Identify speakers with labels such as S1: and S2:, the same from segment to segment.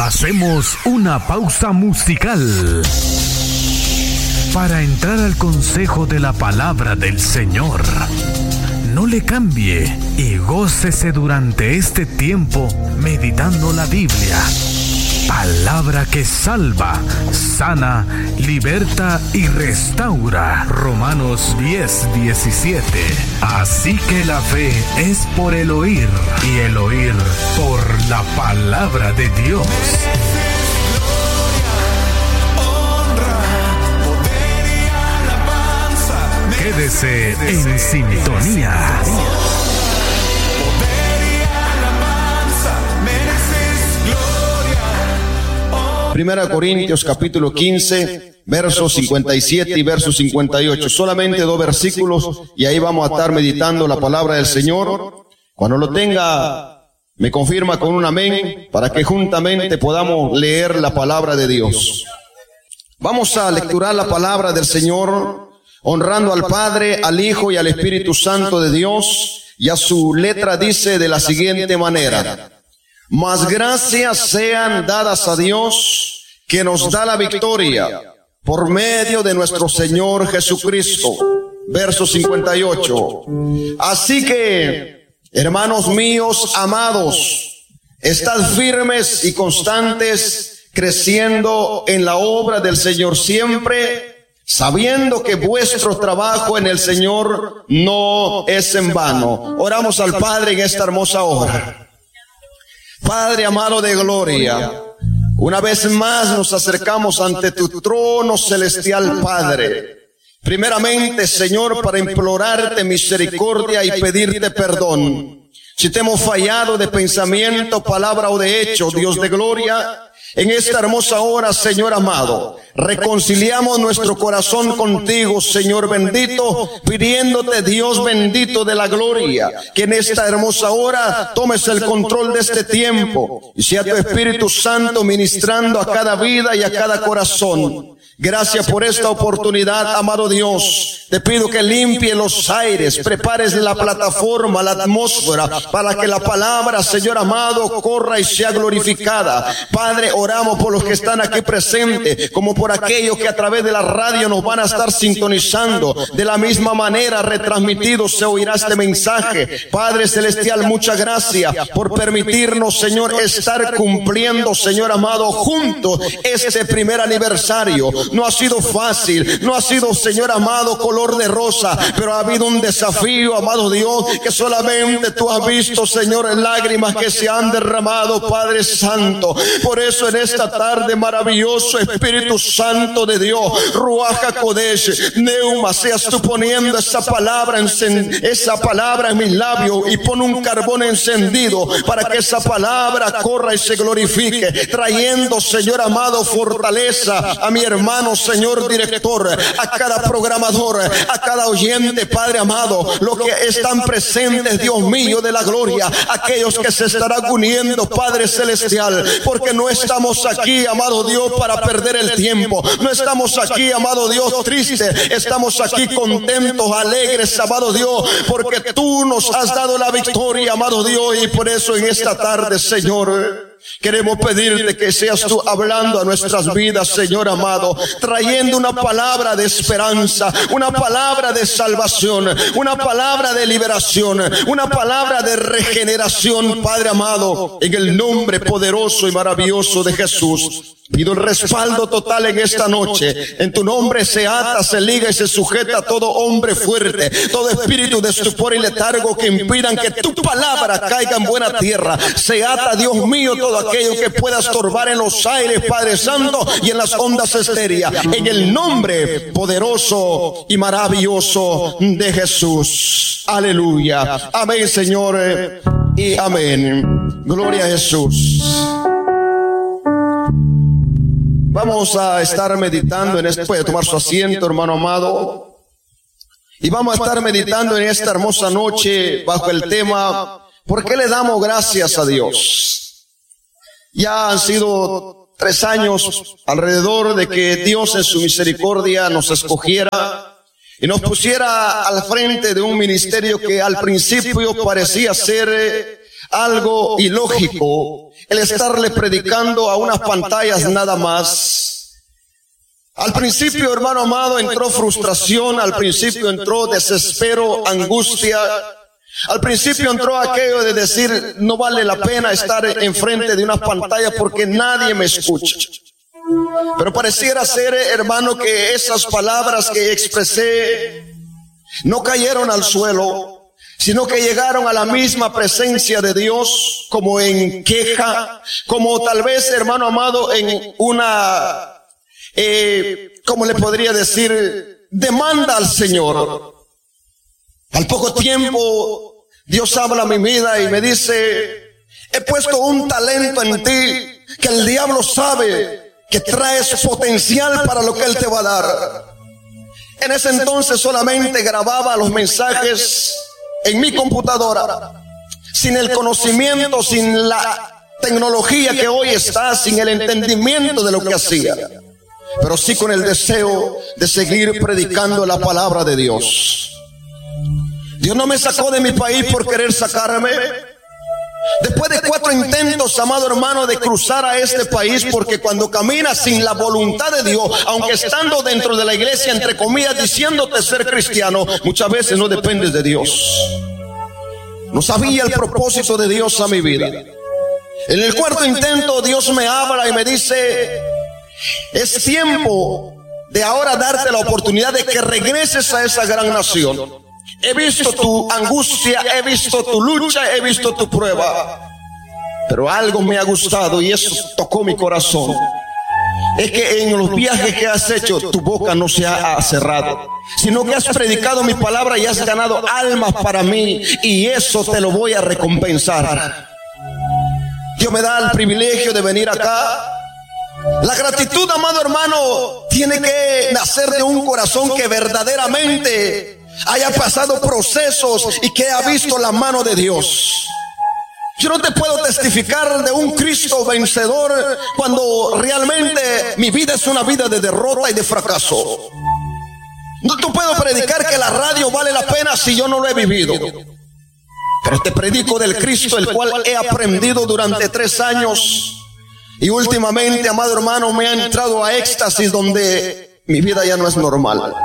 S1: Hacemos una pausa musical para entrar al consejo de la palabra del Señor. No le cambie y gócese durante este tiempo meditando la Biblia. Palabra que salva, sana, liberta y restaura. Romanos 10:17. Así que la fe es por el oír y el oír por la palabra de Dios. Quédese en sintonía.
S2: Primera Corintios capítulo 15, versos 57 y versos 58. Solamente 2 versículos y ahí vamos a estar meditando la palabra del Señor. Cuando lo tenga, me confirma con un amén para que juntamente podamos leer la palabra de Dios. Vamos a lecturar la palabra del Señor, honrando al Padre, al Hijo y al Espíritu Santo de Dios. Y a su letra dice de la siguiente manera: mas gracias sean dadas a Dios, que nos da la victoria por medio de nuestro Señor Jesucristo. Verso 58. Así que, hermanos míos amados, estad firmes y constantes, creciendo en la obra del Señor siempre, sabiendo que vuestro trabajo en el Señor no es en vano. Oramos al Padre en esta hermosa hora. Padre amado de gloria, una vez más nos acercamos ante tu trono celestial, Padre. Primeramente, Señor, para implorarte misericordia y pedirte perdón. Si te hemos fallado de pensamiento, palabra o de hecho, Dios de gloria, en esta hermosa hora, Señor amado, reconciliamos nuestro corazón contigo, Señor bendito, pidiéndote, Dios bendito de la gloria, que en esta hermosa hora tomes el control de este tiempo y sea tu Espíritu Santo ministrando a cada vida y a cada corazón. Gracias por esta oportunidad, amado Dios. Te pido que limpie los aires, prepares la plataforma, la atmósfera, para que la palabra, Señor amado, corra y sea glorificada. Padre, oramos por los que están aquí presentes, como por aquellos que a través de la radio nos van a estar sintonizando. De la misma manera, retransmitido se oirá este mensaje. Padre celestial, muchas gracias por permitirnos, Señor, estar cumpliendo, Señor amado, juntos este primer aniversario. No ha sido fácil, no ha sido, Señor amado, color de rosa, pero ha habido un desafío, amado Dios, que solamente tú has visto, Señor, lágrimas que se han derramado, Padre Santo. Por eso en esta tarde, maravilloso Espíritu Santo de Dios, Ruach HaKodesh, Neuma, seas tú poniendo esa palabra en mis labios y pon un carbón encendido para que esa palabra corra y se glorifique, trayendo, Señor amado, fortaleza a mi hermano, Señor director, a cada programador, a cada oyente, Padre amado, los que están presentes, Dios mío de la gloria, aquellos que se estarán uniendo, Padre celestial, porque no estamos aquí, amado Dios, para perder el tiempo, no estamos aquí, amado Dios, tristes, estamos aquí contentos, alegres, amado Dios, porque tú nos has dado la victoria, amado Dios, y por eso en esta tarde, Señor, queremos pedirte que seas tú hablando a nuestras vidas, Señor amado, trayendo una palabra de esperanza, una palabra de salvación, una palabra de liberación, una palabra de regeneración, Padre amado, en el nombre poderoso y maravilloso de Jesús. Pido el respaldo total en esta noche. En tu nombre se ata, se liga y se sujeta todo hombre fuerte, todo espíritu de estupor y letargo que impidan que tu palabra caiga en buena tierra. Se ata, Dios mío, todo aquello que pueda estorbar en los aires, Padre Santo, y en las ondas estéreas. En el nombre poderoso y maravilloso de Jesús. Aleluya. Amén, Señor, y amén. Gloria a Jesús. Vamos a estar meditando en esto. Puede tomar su asiento, hermano amado. Y vamos a estar meditando en esta hermosa noche bajo el tema: ¿por qué le damos gracias a Dios? Ya han sido 3 años alrededor de que Dios en su misericordia nos escogiera y nos pusiera al frente de un ministerio que al principio parecía ser algo ilógico el estarle predicando a unas pantallas nada más. Al principio, hermano amado, entró frustración, al principio entró desespero, angustia. Al principio entró aquello de decir, no vale la pena estar enfrente de unas pantallas porque nadie me escucha. Pero pareciera ser, hermano, que esas palabras que expresé no cayeron al suelo, sino que llegaron a la misma presencia de Dios como en queja, como tal vez, hermano amado, en una, ¿cómo le podría decir? Demanda al Señor. Al poco tiempo, Dios habla a mi vida y me dice, he puesto un talento en ti que el diablo sabe que traes potencial para lo que Él te va a dar. En ese entonces solamente grababa los mensajes en mi computadora, sin el conocimiento, sin la tecnología que hoy está, sin el entendimiento de lo que hacía, pero sí con el deseo de seguir predicando la palabra de Dios. Dios no me sacó de mi país por querer sacarme. Después de 4 intentos, amado hermano, de cruzar a este país, porque cuando caminas sin la voluntad de Dios, aunque estando dentro de la iglesia, entre comillas, diciéndote ser cristiano, muchas veces no dependes de Dios. No sabía el propósito de Dios a mi vida. En el 4º intento, Dios me habla y me dice, es tiempo de ahora darte la oportunidad de que regreses a esa gran nación. He visto tu angustia, he visto tu lucha, he visto tu prueba, pero algo me ha gustado y eso tocó mi corazón. Es que en los viajes que has hecho, tu boca no se ha cerrado, sino que has predicado mi palabra y has ganado almas para mí, y eso te lo voy a recompensar. Dios me da el privilegio de venir acá. La gratitud, amado hermano, tiene que nacer de un corazón que verdaderamente haya pasado procesos y que ha visto la mano de Dios. Yo no te puedo testificar de un Cristo vencedor cuando realmente mi vida es una vida de derrota y de fracaso. No te puedo predicar que la radio vale la pena si yo no lo he vivido. Pero te predico del Cristo, el cual he aprendido durante 3 años. Y últimamente, amado hermano, me ha entrado a éxtasis donde mi vida ya no es normal.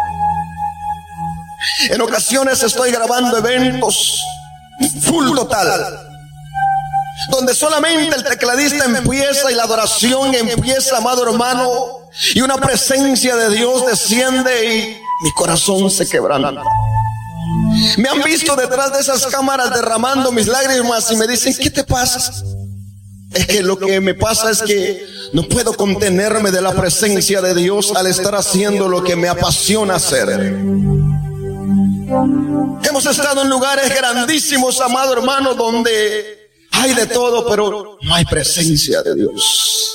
S2: En ocasiones estoy grabando eventos full total, donde solamente el tecladista empieza y la adoración empieza, amado hermano, y una presencia de Dios desciende y mi corazón se quebranta. Me han visto detrás de esas cámaras derramando mis lágrimas y me dicen, ¿qué te pasa? Es que lo que me pasa es que no puedo contenerme de la presencia de Dios al estar haciendo lo que me apasiona hacer. Hemos estado en lugares grandísimos, amado hermano, donde hay de todo, pero no hay presencia de Dios.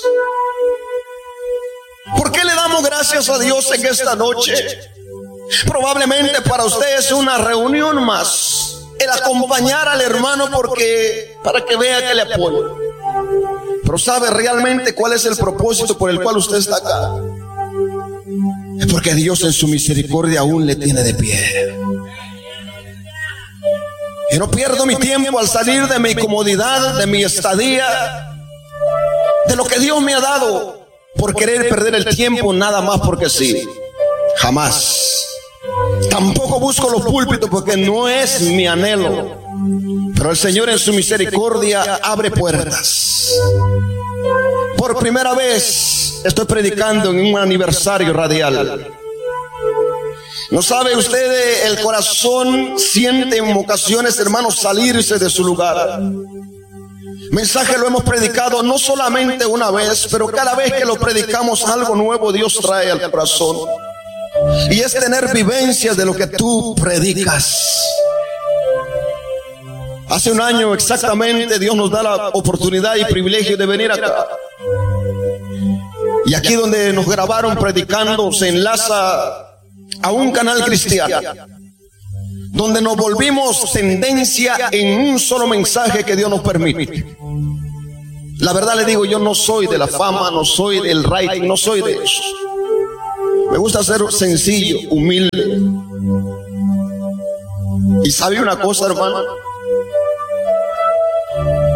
S2: ¿Por qué le damos gracias a Dios en esta noche? Probablemente para usted es una reunión más, el acompañar al hermano para que vea que le apoyo. Pero ¿sabe realmente cuál es el propósito por el cual usted está acá? Es porque Dios en su misericordia aún le tiene de pie. Y no pierdo mi tiempo al salir de mi comodidad, de mi estadía, de lo que Dios me ha dado, por querer perder el tiempo nada más porque sí. Jamás. Tampoco busco los púlpitos porque no es mi anhelo. Pero el Señor en su misericordia abre puertas. Por primera vez estoy predicando en un aniversario radial. ¿No sabe usted? El corazón siente en ocasiones, hermanos, salirse de su lugar. Mensaje lo hemos predicado no solamente una vez, pero cada vez que lo predicamos algo nuevo Dios trae al corazón. Y es tener vivencias de lo que tú predicas. Hace un año exactamente Dios nos da la oportunidad y privilegio de venir acá. Y aquí donde nos grabaron predicando se enlaza a un canal cristiano, donde nos volvimos tendencia en un solo mensaje que Dios nos permite. La verdad le digo, yo no soy de la fama, no soy del rating, no soy de eso. Me gusta ser sencillo, humilde. Y sabe una cosa, hermano,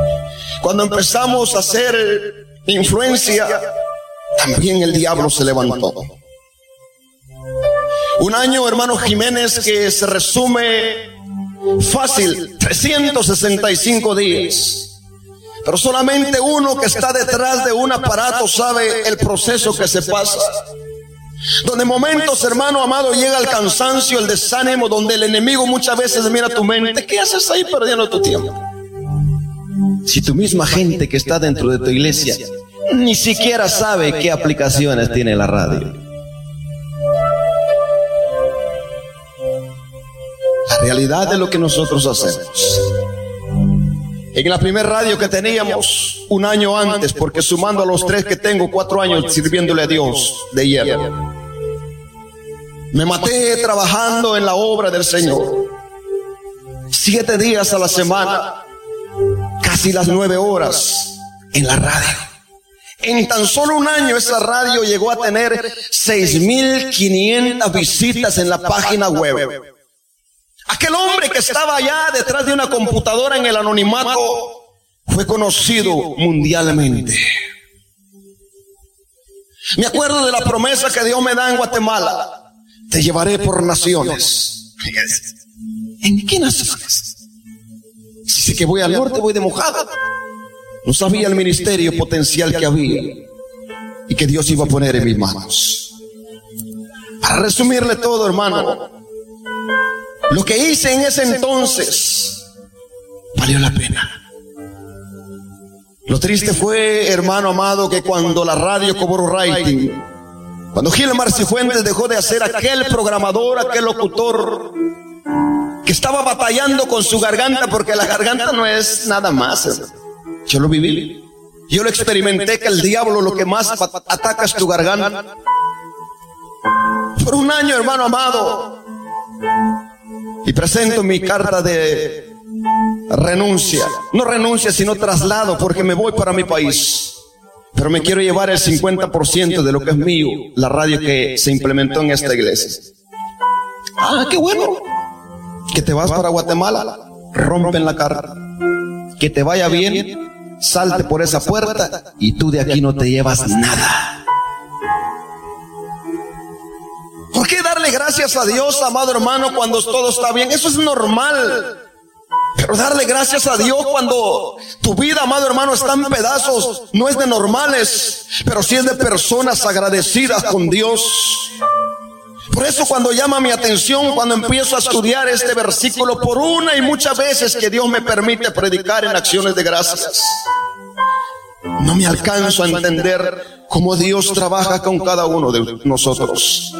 S2: cuando empezamos a hacer influencia, también el diablo se levantó. Un año, hermano Jiménez, que se resume fácil, 365 días. Pero solamente uno que está detrás de un aparato sabe el proceso que se pasa. Donde momentos, hermano amado, llega el cansancio, el desánimo, donde el enemigo muchas veces mira tu mente. ¿Qué haces ahí perdiendo tu tiempo? Si tu misma gente que está dentro de tu iglesia ni siquiera sabe qué aplicaciones tiene la radio. La realidad de lo que nosotros hacemos. En la primera radio que teníamos un año antes, porque sumando a los 3 que tengo, 4 años sirviéndole a Dios de hierro. Me maté trabajando en la obra del Señor. 7 días a la semana, casi las 9 horas en la radio. En tan solo un año esa radio llegó a tener 6,500 visitas en la página web. Aquel hombre que estaba allá detrás de una computadora en el anonimato fue conocido mundialmente. Me acuerdo de la promesa que Dios me da en Guatemala: te llevaré por naciones. ¿En qué naciones? Si sé que voy al norte, voy de mojada. No sabía el ministerio potencial que había y que Dios iba a poner en mis manos. Para resumirle todo, hermano, lo que hice en ese entonces valió la pena. Lo triste fue, hermano amado, que cuando la radio cobró rating, cuando Gilmar Cifuentes dejó de hacer aquel programador, aquel locutor que estaba batallando con su garganta, porque la garganta no es nada más, hermano. Yo lo viví, yo lo experimenté, que el diablo lo que más ataca es tu garganta. Por un año, hermano amado, y presento mi carta de renuncia. No renuncia, sino traslado, porque me voy para mi país. Pero me quiero llevar el 50% de lo que es mío, la radio que se implementó en esta iglesia. Ah, qué bueno. Que te vas para Guatemala, rompen la carta. Que te vaya bien, salte por esa puerta y tú de aquí no te llevas nada. ¿Por qué darle gracias a Dios, amado hermano, cuando todo está bien? Eso es normal. Pero darle gracias a Dios cuando tu vida, amado hermano, está en pedazos, no es de normales, pero sí es de personas agradecidas con Dios. Por eso cuando llama mi atención, cuando empiezo a estudiar este versículo, por una y muchas veces que Dios me permite predicar en acciones de gracias, no me alcanzo a entender cómo Dios trabaja con cada uno de nosotros.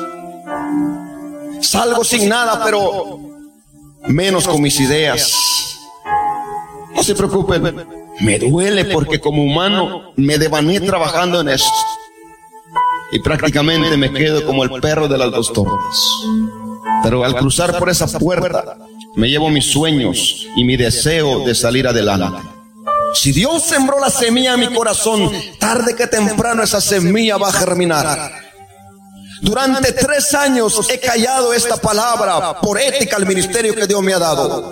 S2: Salgo sin nada, pero menos con mis ideas. No se preocupen, me duele porque como humano me devané trabajando en esto. Y prácticamente me quedo como el perro de las 2 tortas. Pero al cruzar por esa puerta, me llevo mis sueños y mi deseo de salir adelante. Si Dios sembró la semilla en mi corazón, tarde que temprano esa semilla va a germinar. Durante 3 años he callado esta palabra por ética al ministerio que Dios me ha dado.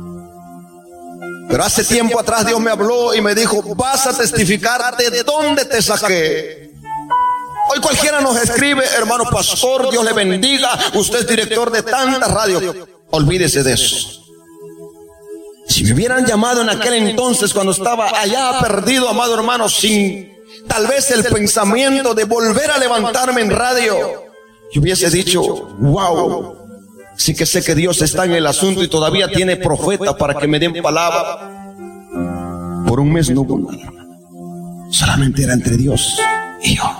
S2: Pero hace tiempo atrás Dios me habló y me dijo: vas a testificar de dónde te saqué. Hoy cualquiera nos escribe: hermano pastor, Dios le bendiga, usted es director de tanta radio. Olvídese de eso. Si me hubieran llamado en aquel entonces, cuando estaba allá perdido, amado hermano, sin tal vez el pensamiento de volver a levantarme en radio, yo hubiese dicho: wow, sí que sé que Dios está en el asunto y todavía tiene profeta para que me den palabra. Por un mes no hubo nada, solamente era entre Dios y yo.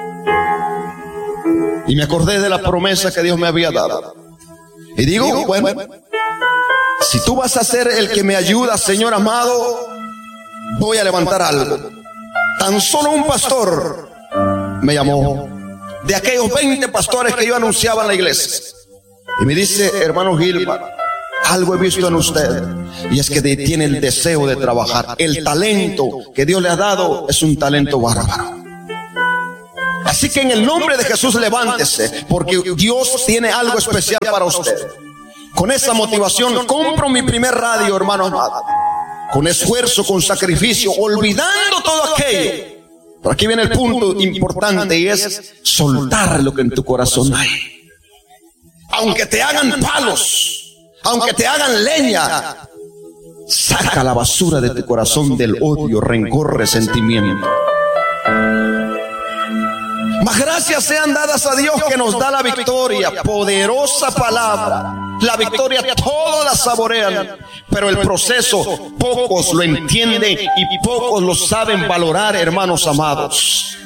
S2: Y me acordé de la promesa que Dios me había dado. Y digo, bueno, si tú vas a ser el que me ayuda, Señor amado, voy a levantar algo. Tan solo un pastor me llamó, de aquellos 20 pastores que yo anunciaba en la iglesia, y me dice: hermano Gilmar, algo he visto en usted, y es que tiene el deseo de trabajar. El talento que Dios le ha dado es un talento bárbaro. Así que en el nombre de Jesús levántese, porque Dios tiene algo especial para usted. Con esa motivación compro mi primer radio, hermano amado. con esfuerzo, con sacrificio, olvidando todo aquello. Pero aquí viene el punto importante y es soltar lo que en tu corazón hay. Aunque te hagan palos, aunque te hagan leña, saca la basura de tu corazón del odio, rencor, resentimiento. Mas gracias sean dadas a Dios que nos da la victoria. Poderosa palabra. La victoria todos la saborean, pero el proceso pocos lo entienden y pocos lo saben valorar, hermanos amados.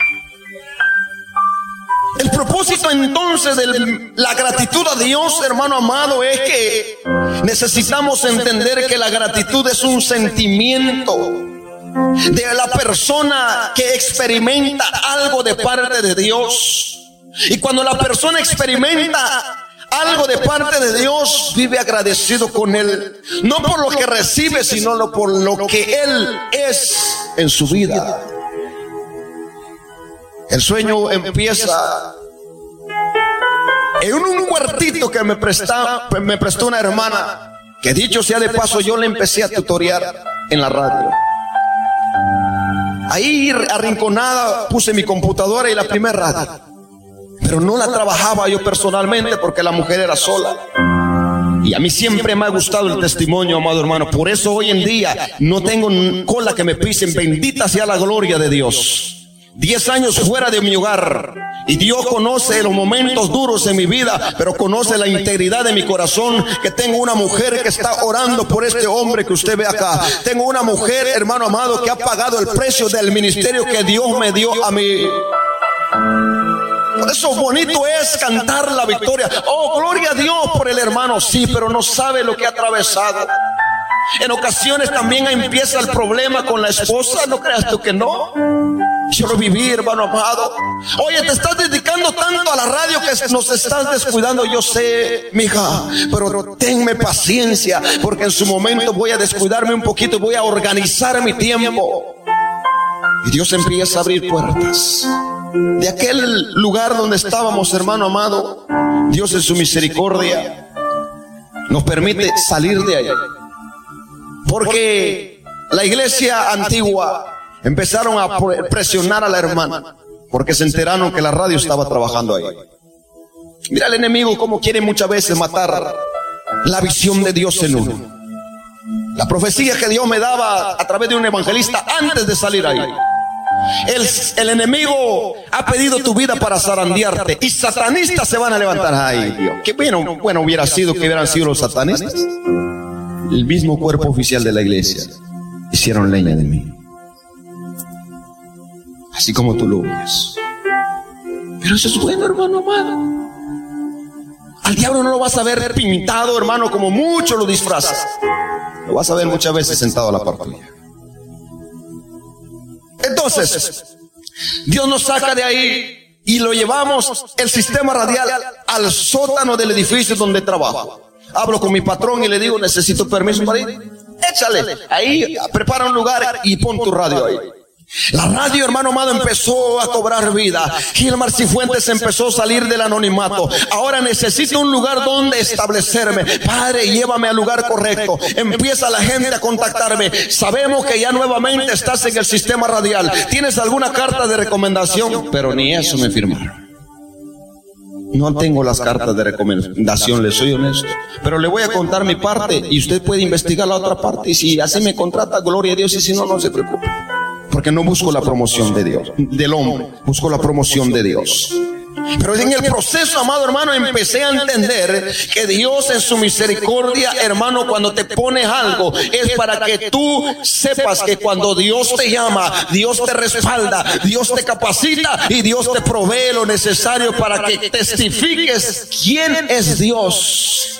S2: El propósito entonces de la gratitud a Dios, hermano amado, es que necesitamos entender que la gratitud es un sentimiento de la persona que experimenta algo de parte de Dios. Y cuando la persona experimenta algo de parte de Dios, vive agradecido con Él, no por lo que recibe, sino por lo que Él es en su vida. El sueño empieza en un cuartito que me prestó una hermana, que dicho sea de paso, yo le empecé a tutorear en la radio. Ahí arrinconada puse mi computadora y la primera radio, pero no la trabajaba yo personalmente porque la mujer era sola. Y a mí siempre me ha gustado el testimonio, amado hermano. Por eso hoy en día no tengo cola que me pisen. Bendita sea la gloria de Dios. 10 años fuera de mi hogar, y Dios conoce los momentos duros en mi vida, pero conoce la integridad de mi corazón, que tengo una mujer que está orando por este hombre que usted ve acá. Tengo una mujer, hermano amado, que ha pagado el precio del ministerio que Dios me dio a mí. Por eso bonito es cantar la victoria. Oh, gloria a Dios por el hermano, sí, pero no sabe lo que ha atravesado. En ocasiones también empieza el problema con la esposa, no creas tú que no. Yo lo viví, hermano amado. Oye, te estás dedicando tanto a la radio que nos estás descuidando. Yo sé, mija, pero tenme paciencia, porque en su momento voy a descuidarme un poquito y voy a organizar mi tiempo. Y Dios empieza a abrir puertas. De aquel lugar donde estábamos, hermano amado, Dios en su misericordia nos permite salir de ahí. Porque la iglesia antigua empezaron a presionar a la hermana, porque se enteraron que la radio estaba trabajando ahí. Mira el enemigo cómo quiere muchas veces matar la visión de Dios en uno. La profecía que Dios me daba a través de un evangelista antes de salir ahí. El enemigo ha pedido tu vida para zarandearte, y satanistas se van a levantar. Ay, Dios, qué bueno hubiera sido que hubieran sido los satanistas. El mismo cuerpo oficial de la iglesia hicieron leña de mí, así como tú lo ves. Pero eso es bueno, hermano amado. Al diablo no lo vas a ver pintado, hermano, como mucho lo disfrazas. Lo vas a ver muchas veces sentado a la par tuya. Entonces, Dios nos saca de ahí y lo llevamos, el sistema radial, al sótano del edificio donde trabajo. Hablo con mi patrón y le digo, necesito permiso para ir. Échale, ahí prepara un lugar y pon tu radio ahí. La radio, hermano amado, empezó a cobrar vida. Gilmar Cifuentes empezó a salir del anonimato. Ahora necesito un lugar donde establecerme. Padre, llévame al lugar correcto. Empieza la gente a contactarme. Sabemos que ya nuevamente estás en el sistema radial. ¿Tienes alguna carta de recomendación? Pero ni eso me firmaron. No tengo las cartas de recomendación, le soy honesto. Pero le voy a contar mi parte y usted puede investigar la otra parte. Y si así me contrata, gloria a Dios. Y si no, no se preocupe. Porque no busco la promoción de Dios, del hombre, busco la promoción de Dios. Pero en el proceso, amado hermano, empecé a entender que Dios en su misericordia, hermano, cuando te pones algo, es para que tú sepas que cuando Dios te llama, Dios te respalda, Dios te capacita y Dios te provee lo necesario para que testifiques quién es Dios.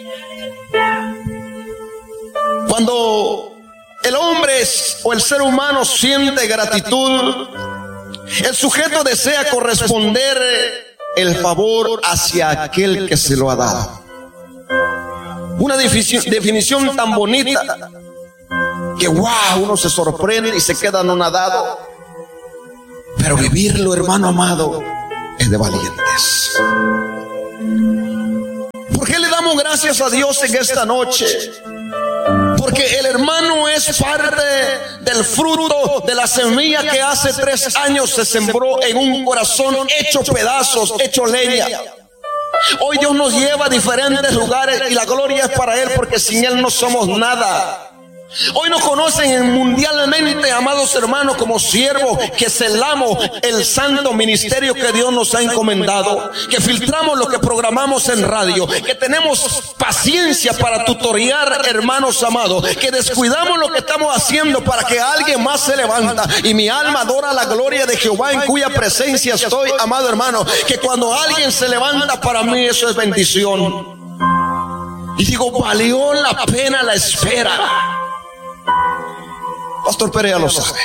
S2: Cuando el hombre o el ser humano siente gratitud, el sujeto desea corresponder el favor hacia aquel que se lo ha dado. Una definición tan bonita que wow, uno se sorprende y se queda anonadado. Pero vivirlo, hermano amado, es de valientes. ¿Por qué le damos gracias a Dios en esta noche? Porque el hermano es parte del fruto de la semilla que hace 3 años se sembró en un corazón hecho pedazos, hecho leña. Hoy Dios nos lleva a diferentes lugares y la gloria es para Él, porque sin Él no somos nada. Hoy nos conocen mundialmente, amados hermanos, como siervos que celamos el santo ministerio que Dios nos ha encomendado, que filtramos lo que programamos en radio, que tenemos paciencia para tutorear, hermanos amados, que descuidamos lo que estamos haciendo para que alguien más se levanta. Y mi alma adora la gloria de Jehová, en cuya presencia estoy, amado hermano, que cuando alguien se levanta, para mí eso es bendición. Y digo, valió la pena la espera. Pastor Pérez ya lo sabe.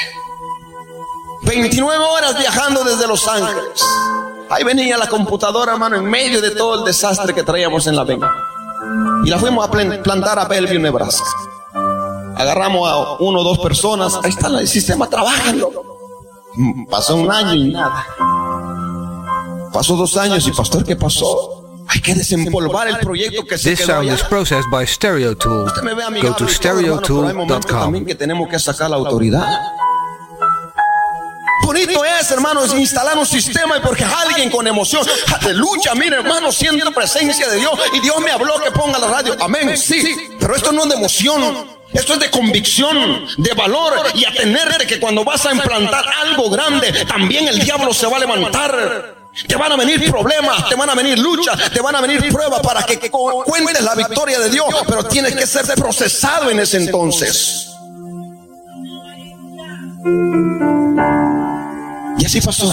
S2: 29 horas viajando desde Los Ángeles. Ahí venía la computadora, hermano, en medio de todo el desastre que traíamos en la Venga. Y la fuimos a plantar a Bellevue, Nebraska. Agarramos a 1 o 2 personas. Ahí está el sistema, trabájenlo. Pasó 1 año y nada. Pasó 2 años y, pastor, ¿qué pasó? Hay que desempolvar el proyecto que se quedó allá.
S3: This sound is processed by Stereo Tool. Go to stereotool.com.
S2: También que tenemos que sacar la autoridad. Bonito es, hermanos, instalar un sistema, y porque alguien con emoción, aleluya, mire, hermano, siento la presencia de Dios y Dios me habló que ponga la radio. Amén, sí, pero esto no es de emoción. Esto es de convicción, de valor, y atenerte que cuando vas a implantar algo grande, también el diablo se va a levantar. Te van a venir problemas, te van a venir luchas, te van a venir pruebas para que cuentes la victoria de Dios, pero tienes que ser procesado en ese entonces. Y así pasó,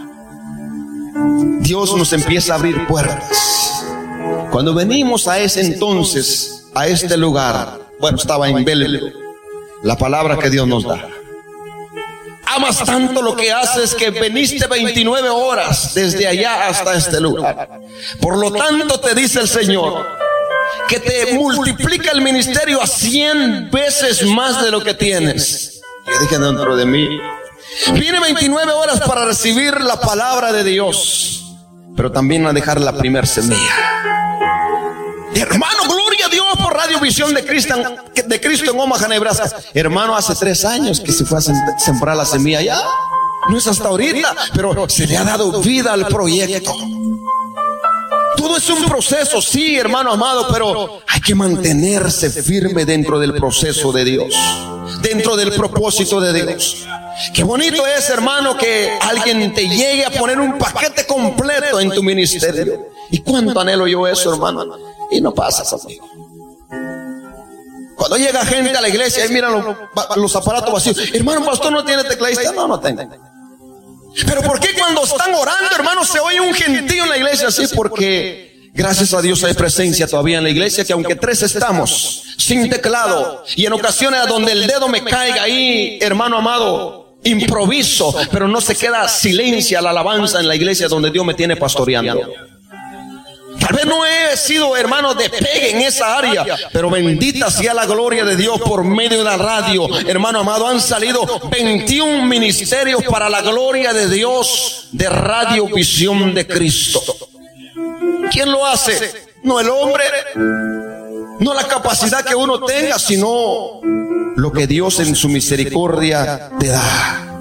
S2: hermano. Dios nos empieza a abrir puertas. Cuando venimos a ese entonces, a este lugar, bueno, estaba en Bellevue, la palabra que Dios nos da: amas tanto lo que haces que veniste 29 horas desde allá hasta este lugar. Por lo tanto, te dice el Señor que te multiplica el ministerio a 100 veces más de lo que tienes. Yo dije dentro de mí, viene 29 horas para recibir la palabra de Dios, pero también a dejar la primer semilla. Hermano, gloria a Dios por Radio Visión de Cristo en Omaha, Nebraska. Hermano, hace 3 años que se fue a sembrar la semilla allá. No es hasta ahorita, pero se le ha dado vida al proyecto. Todo es un proceso, sí, hermano amado, pero hay que mantenerse firme dentro del proceso de Dios, dentro del propósito de Dios. Qué bonito es, hermano, que alguien te llegue a poner un paquete completo en tu ministerio. ¿Y cuánto anhelo yo eso, hermano? Y no pasa conmigo. Cuando llega gente a la iglesia y miran los aparatos vacíos, hermano, pastor, ¿no tiene tecladista? No tengo. Pero ¿por qué cuando están orando, hermano, se oye un gentío en la iglesia? Sí, porque gracias a Dios hay presencia todavía en la iglesia, que aunque 3 estamos sin teclado, y en ocasiones a donde el dedo me caiga ahí, hermano amado, improviso, pero no se queda silencia la alabanza en la iglesia donde Dios me tiene pastoreando. Tal vez no he sido, hermano, de pegue en esa área, pero bendita sea la gloria de Dios por medio de la radio. Hermano amado, han salido 21 ministerios para la gloria de Dios de Radio Visión de Cristo. ¿Quién lo hace? No el hombre, no la capacidad que uno tenga, sino lo que Dios en su misericordia te da.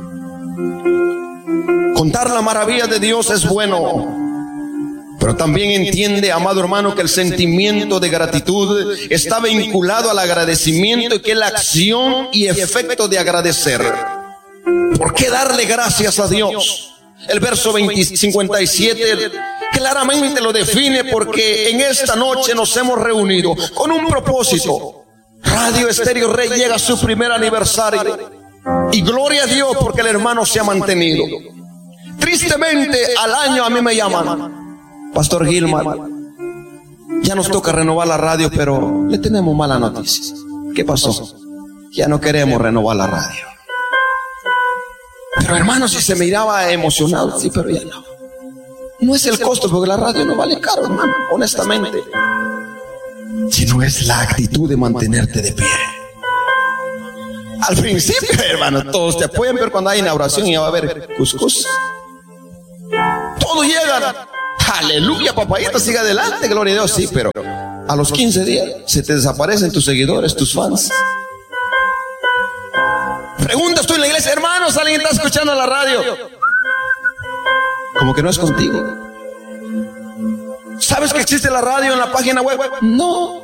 S2: Contar la maravilla de Dios es bueno, pero también entiende, amado hermano, que el sentimiento de gratitud está vinculado al agradecimiento, y que es la acción y efecto de agradecer. ¿Por qué darle gracias a Dios? El verso 57 claramente lo define, porque en esta noche nos hemos reunido con un propósito. Radio Estéreo Rey llega a su primer aniversario, y gloria a Dios porque el hermano se ha mantenido. Tristemente, al año a mí me llaman: Pastor Gilmar, ya nos toca renovar la radio, pero le tenemos mala noticia. ¿Qué pasó? Ya no queremos renovar la radio. Pero hermano, si se miraba emocionado, sí, pero ya no. No es el costo, porque la radio no vale caro, hermano, honestamente. Sino es la actitud de mantenerte de pie. Al principio, hermano, todos te apoyan, pero cuando hay inauguración ya va a haber cuscús. Todos llegan. Aleluya, papayita, sigue adelante, gloria a Dios. Sí, pero a los 15 días se te desaparecen tus seguidores, tus fans. preguntas tú en la iglesia, hermanos, alguien está escuchando la radio. Como que no es contigo. ¿Sabes que existe la radio en la página web? No.